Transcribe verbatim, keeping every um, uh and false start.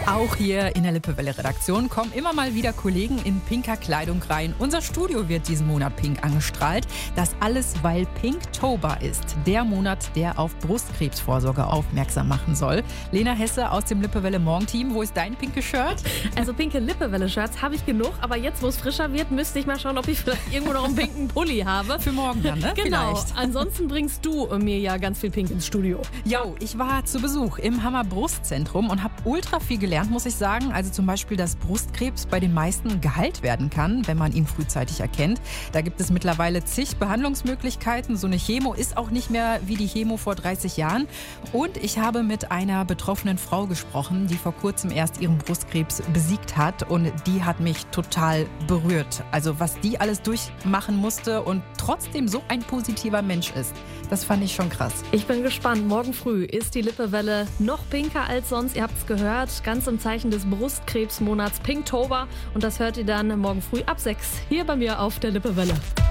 Auch hier in der Lippewelle-Redaktion kommen immer mal wieder Kollegen in pinker Kleidung rein. Unser Studio wird diesen Monat pink angestrahlt. Das alles, weil Pinktober ist. Der Monat, der auf Brustkrebsvorsorge aufmerksam machen soll. Lena Hesse aus dem Lippewelle-Morgenteam. Wo ist dein pinkes Shirt? Also pinke Lippewelle-Shirts habe ich genug. Aber jetzt, wo es frischer wird, müsste ich mal schauen, ob ich vielleicht irgendwo noch einen pinken Pulli habe. Für morgen dann, ne? Genau. Vielleicht. Ansonsten bringst du mir ja ganz viel Pink ins Studio. Jo, ich war zu Besuch im Hammer Brustzentrum und habe ultra viel gelernt, muss ich sagen. Also zum Beispiel, dass Brustkrebs bei den meisten geheilt werden kann, wenn man ihn frühzeitig erkennt. Da gibt es mittlerweile zig Behandlungsmöglichkeiten. So eine Chemo ist auch nicht mehr wie die Chemo vor dreißig Jahren. Und ich habe mit einer betroffenen Frau gesprochen, die vor kurzem erst ihren Brustkrebs besiegt hat. Und die hat mich total berührt. Also was die alles durchmachen musste und trotzdem so ein positiver Mensch ist. Das fand ich schon krass. Ich bin gespannt. Morgen früh ist die Lippewelle noch pinker als sonst. Ihr habt es gehört, ganz im Zeichen des Brustkrebsmonats Pinktober. Und das hört ihr dann morgen früh ab sechs hier bei mir auf der Lippewelle.